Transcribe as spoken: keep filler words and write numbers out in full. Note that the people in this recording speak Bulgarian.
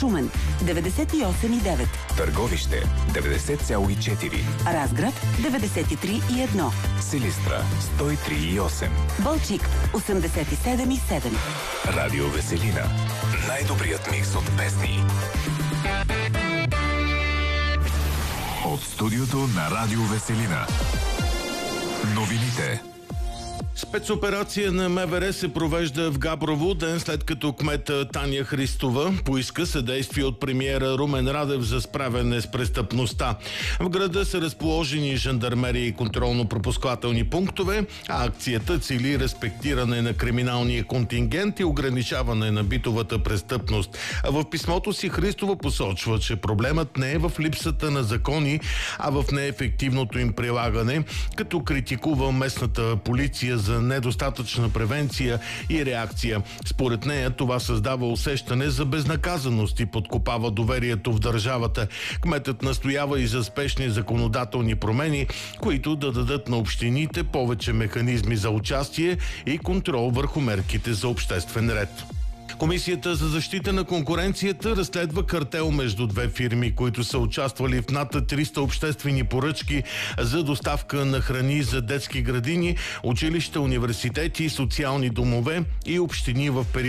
Шумен деветдесет и осем и девет, Търговище деветдесет цяло и четири, Разград деветдесет и три и едно, Силистра сто и три и осем, Балчик осемдесет и седем и седем. Радио Веселина. Най-добрият микс от песни. От студиото на Радио Веселина. Новините. Спецоперация на МВР се провежда в Габрово, ден след като кмета Таня Христова поиска съдействие от премиера Румен Радев за справяне с престъпността. В града са разположени жандармерия и контролно-пропускателни пунктове, а акцията цели респектиране на криминалния контингент и ограничаване на битовата престъпност. А в писмото си Христова посочва, че проблемът не е в липсата на закони, а в неефективното им прилагане, като критикува местната полиция за недостатъчна превенция и реакция. Според нея това създава усещане за безнаказаност и подкопава доверието в държавата. Кметът настоява и за спешни законодателни промени, които да дадат на общините повече механизми за участие и контрол върху мерките за обществен ред. Комисията за защита на конкуренцията разследва картел между две фирми, които са участвали в над триста обществени поръчки за доставка на храни за детски градини, училища, университети, социални домове и общини в период